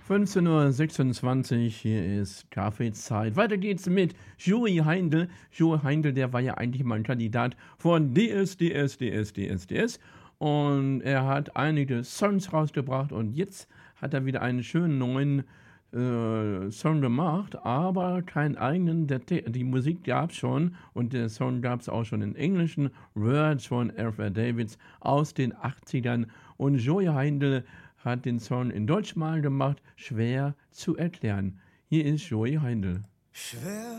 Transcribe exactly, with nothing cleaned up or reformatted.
fünfzehn Uhr sechsundzwanzig, hier ist Kaffeezeit. Weiter geht's mit Joey Heindl. Joey Heindl, der war ja eigentlich mal ein Kandidat von D S, D S, D S, D S, D S. Und er hat einige Songs rausgebracht und jetzt hat er wieder einen schönen neuen äh, Song gemacht, aber keinen eigenen. Der, die Musik gab es schon und der Song gab es auch schon in englischen Words von Alfred Davids aus den achtzigern. Und Joey Heindl hat den Song in Deutsch mal gemacht, schwer zu erklären. Hier ist Joey Heindl. Schwer